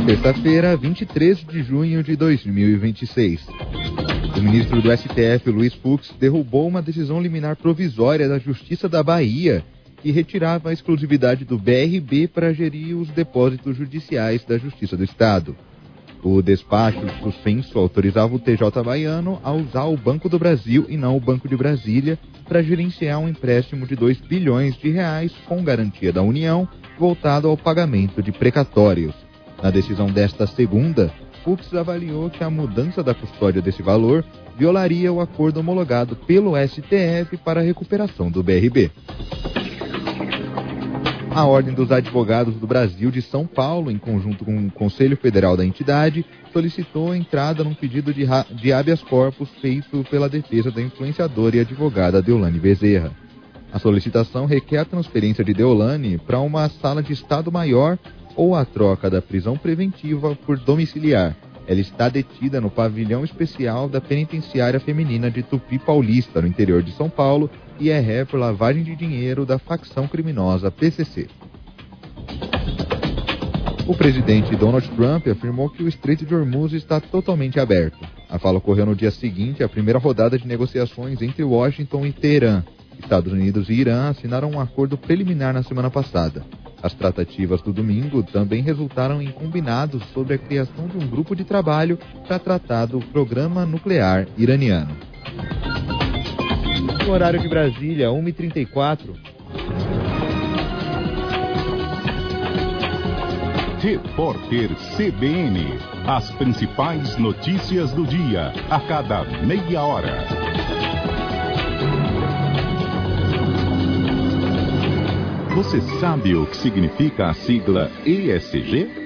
Terça-feira, 23 de junho de 2026. O ministro do STF, Luiz Fux, derrubou uma decisão liminar provisória da Justiça da Bahia que retirava a exclusividade do BRB para gerir os depósitos judiciais da Justiça do Estado. O despacho suspenso autorizava o TJ baiano a usar o Banco do Brasil e não o Banco de Brasília para gerenciar um empréstimo de 2 bilhões de reais com garantia da União voltado ao pagamento de precatórios. Na decisão desta segunda, Fux avaliou que a mudança da custódia desse valor violaria o acordo homologado pelo STF para a recuperação do BRB. A Ordem dos Advogados do Brasil de São Paulo, em conjunto com o Conselho Federal da entidade, solicitou a entrada num pedido de habeas corpus feito pela defesa da influenciadora e advogada Deolane Bezerra. A solicitação requer a transferência de Deolane para uma sala de Estado Maior ou a troca da prisão preventiva por domiciliar. Ela está detida no pavilhão especial da penitenciária feminina de Tupi Paulista, no interior de São Paulo, e é ré por lavagem de dinheiro da facção criminosa PCC. O presidente Donald Trump afirmou que o Estreito de Hormuz está totalmente aberto. A fala ocorreu no dia seguinte à primeira rodada de negociações entre Washington e Teherã. Estados Unidos e Irã assinaram um acordo preliminar na semana passada. As tratativas do domingo também resultaram em combinados sobre a criação de um grupo de trabalho para tratar do programa nuclear iraniano. No horário de Brasília, 1h34. Repórter CBN. As principais notícias do dia, a cada meia hora. Você sabe o que significa a sigla ESG?